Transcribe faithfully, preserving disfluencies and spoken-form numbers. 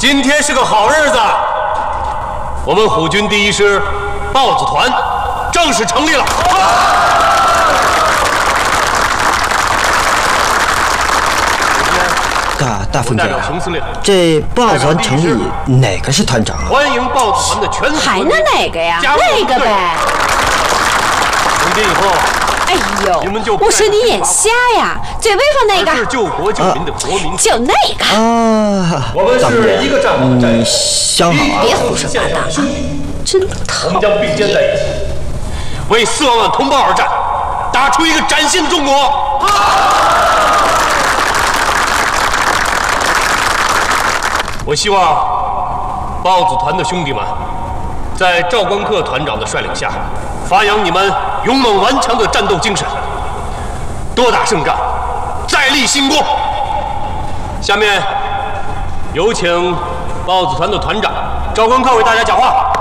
今天是个好日子，我们虎军第一师豹子团正式成立了。 大大凤姐，这豹子团成立，哪个是团长啊？ 欢迎豹子团的全体还能哪个呀？那个呗。 从今以后。 哎呦！我说你眼瞎呀！最威风那个是救国救民的国民， 就那个啊！ 我们是一个战壕， 你想好啊？ 别胡说八道了，真疼！ 我们将并肩在一起，为四万万同胞而战，打出一个崭新的中国！我希望豹子团的兄弟们，在赵光克团长的率领下。 发扬你们勇猛顽强的战斗精神，多打胜仗，再立新功。下面有请豹子团的团长赵光克为大家讲话。